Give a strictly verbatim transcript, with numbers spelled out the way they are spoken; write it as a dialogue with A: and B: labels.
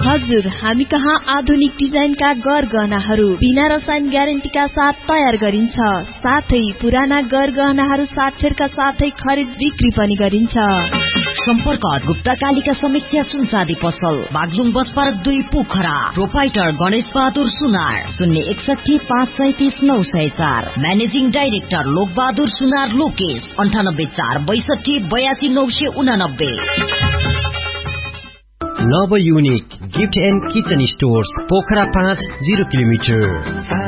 A: हजुर, हामी कहाँ आधुनिक डिजाइनका गरगहनाहरू बिना रसायन ग्यारेन्टीका साथ तयार गरिन्छ। साथै पुराना गरगहनाहरू साथफेरका साथै खरिद बिक्री पनि गरिन्छ।
B: सम्पर्क गुप्ता कालिका समीक्षा सुनसादी पसल, बागलुङ बस पार्क दुई, पोखरा। प्रोपाइटर गणेश बहादुर सुनार, शून्य एकसठी पाँच सैतिस नौ सय चार। म्यानेजिङ डाइरेक्टर लोक बहादुर सुनार लोकेश, अन्ठानब्बे चार बैसठी बयासी नौ सय उनानब्बे।
C: नव unique gift and kitchen stores, Pokhara पाँच, जिरो किलोमिटर।